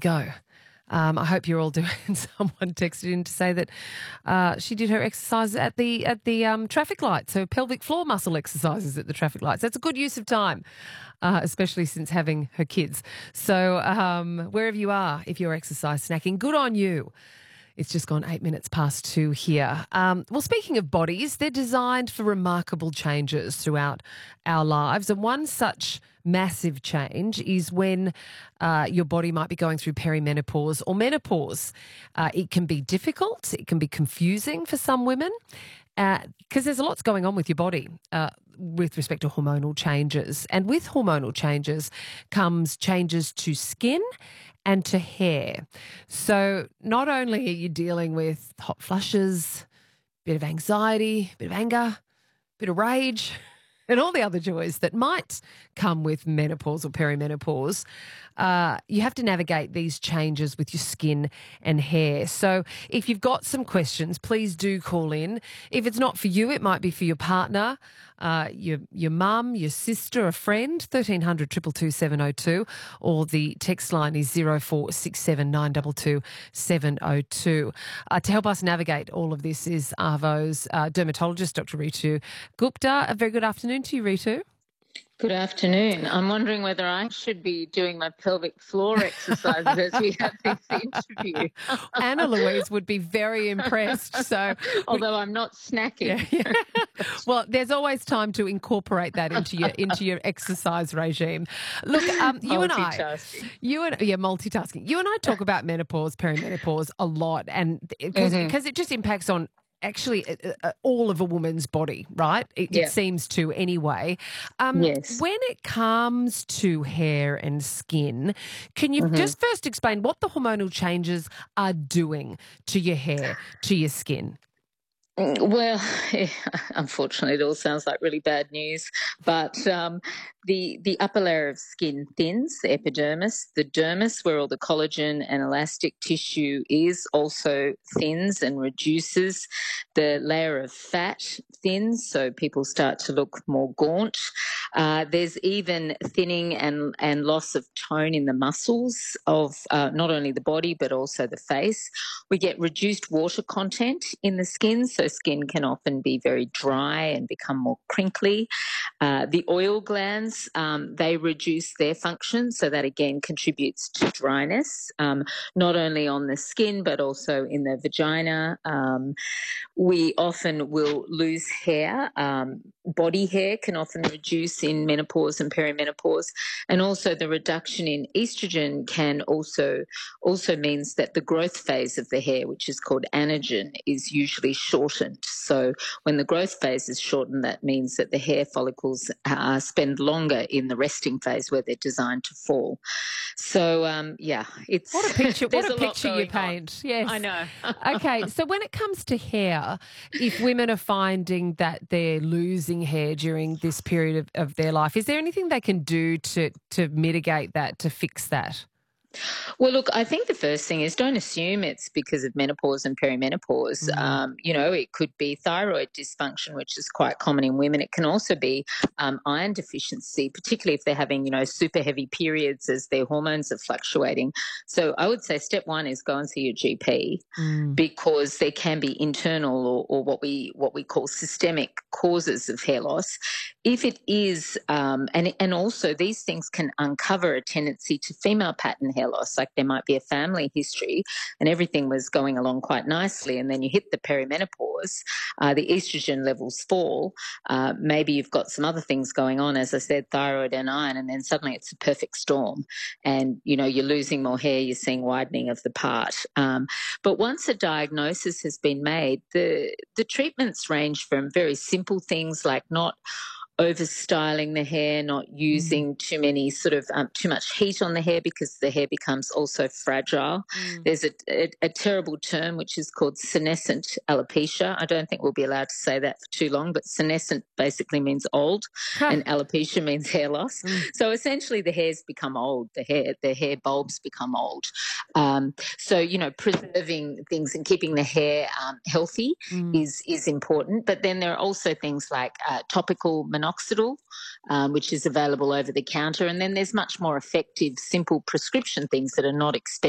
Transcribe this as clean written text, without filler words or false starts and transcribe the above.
go. I hope you're all doing. Someone texted in to say that she did her exercise at the traffic lights, her pelvic floor muscle exercises at the traffic lights. That's a good use of time, especially since having her kids. So wherever you are, if you're exercise snacking, good on you. It's just gone 8 minutes past 2 here. Well, speaking of bodies, they're designed for remarkable changes throughout our lives. And one such massive change is when your body might be going through perimenopause or menopause. It can be difficult. It can be confusing for some women because there's a lot going on with your body with respect to hormonal changes. And with hormonal changes comes changes to skin and to hair. So not only are you dealing with hot flushes, bit of anxiety, bit of anger, bit of rage, and all the other joys that might come with menopause or perimenopause, you have to navigate these changes with your skin and hair. So if you've got some questions, please do call in. If it's not for you, it might be for your partner, your mum, your sister, a friend, 1300 222 702, or the text line is 0467 922 702. To help us navigate all of this is Arvo's dermatologist, Dr. Ritu Gupta. A very good afternoon to you, Ritu. Good afternoon. I'm wondering whether I should be doing my pelvic floor exercises as we have this interview. Anna Louise would be very impressed. So, although I'm not snacking. Well, there's always time to incorporate that into your exercise regime. Look, you and multitasking. You and I talk about menopause, perimenopause a lot, and because it just impacts on actually all of a woman's body, right? It seems to anyway. Yes. When it comes to hair and skin, can you just first explain what the hormonal changes are doing to your hair, to your skin? Well, unfortunately, it all sounds like really bad news, but the upper layer of skin thins, the epidermis, the dermis, where all the collagen and elastic tissue is, also thins and reduces. The layer of fat thins, so people start to look more gaunt. There's even thinning and loss of tone in the muscles of not only the body but also the face. We get reduced water content in the skin, so skin can often be very dry and become more crinkly. The oil glands, they reduce their function, so that again contributes to dryness, not only on the skin but also in the vagina. We often will lose hair. Body hair can often reduce in menopause and perimenopause, and also the reduction in estrogen can also means that the growth phase of the hair, which is called anagen, is usually shortened. So when the growth phase is shortened, that means that the hair follicles spend longer in the resting phase where they're designed to fall. So it's what a picture! What a picture you paint! Yes, I know. Okay, so when it comes to hair, if women are finding that they're losing hair during this period of their life, is there anything they can do to mitigate that, to fix that? Well, look, I think the first thing is don't assume it's because of menopause and perimenopause. It could be thyroid dysfunction, which is quite common in women. It can also be iron deficiency, particularly if they're having, super heavy periods as their hormones are fluctuating. So I would say step one is go and see your GP because there can be internal or what we call systemic causes of hair loss. If it is, and also these things can uncover a tendency to female pattern hair loss, like there might be a family history and everything was going along quite nicely, and then you hit the perimenopause, the estrogen levels fall, maybe you've got some other things going on, as I said, thyroid and iron, and then suddenly it's a perfect storm and, you're losing more hair, you're seeing widening of the part. But once a diagnosis has been made, the treatments range from very simple things like not over-styling the hair, not using too many too much heat on the hair because the hair becomes also fragile. There's a terrible term which is called senescent alopecia. I don't think we'll be allowed to say that for too long, but senescent basically means old and alopecia means hair loss. So essentially the hairs become old, the hair bulbs become old. So, preserving things and keeping the hair healthy is important. But then there are also things like topical minoxidil, which is available over the counter. And then there's much more effective, simple prescription things that are not expensive